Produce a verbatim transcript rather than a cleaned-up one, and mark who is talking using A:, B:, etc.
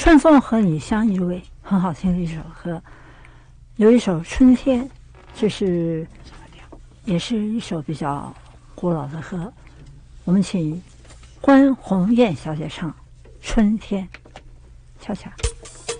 A: 春风和你相依偎，很好听的一首歌。有一首《春天》，这是也是一首比较古老的歌。我们请关红艳小姐唱《春天》，瞧瞧。